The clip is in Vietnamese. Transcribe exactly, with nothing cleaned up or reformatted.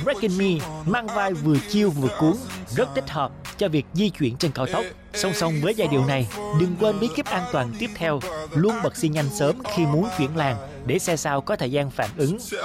Breaking Me mang vai vừa chill vừa cuốn, rất thích hợp cho việc di chuyển trên cao tốc. Song song với giai điệu này, đừng quên bí kíp an toàn tiếp theo, luôn bật xi nhanh sớm khi muốn chuyển làn để xe sau có thời gian phản ứng.